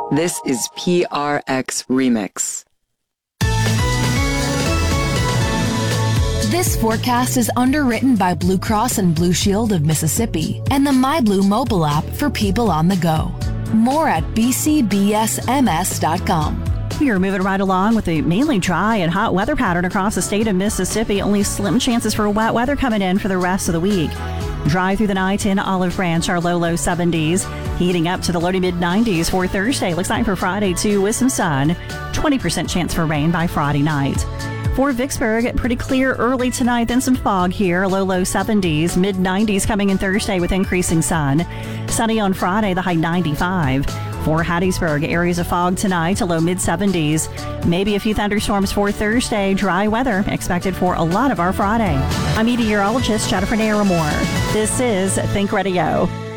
This is PRX Remix. This forecast is underwritten by Blue Cross and Blue Shield of Mississippi and the MyBlue mobile app for people on the go. More at bcbsms.com. We are moving right along with a mainly dry and hot weather pattern across the state of Mississippi. Only slim chances for wet weather coming in for the rest of the week. Dry through the night in Olive Branch, our low 70s. Heating up to the low to mid 90s for Thursday. Looks like for Friday too with some sun. 20% chance for rain by Friday night. For Vicksburg, pretty clear early tonight, then some fog here, low 70s, mid 90s coming in Thursday with increasing sun. Sunny on Friday, the high 95. For Hattiesburg, areas of fog tonight, a low mid 70s. Maybe a few thunderstorms for Thursday. Dry weather expected for a lot of our Friday. I'm meteorologist Jennifer Naramore. This is Think Radio.